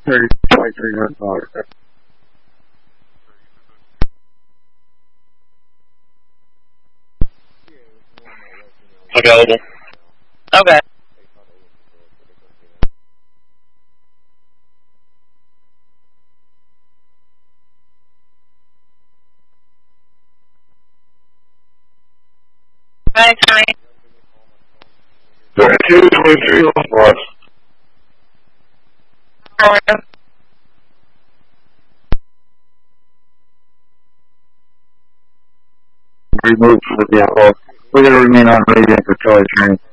23 horsepower. Available. Okay. Thanks, honey. 23 horsepower. Remove for the vehicle. We're going to remain on radio for Charlie Train.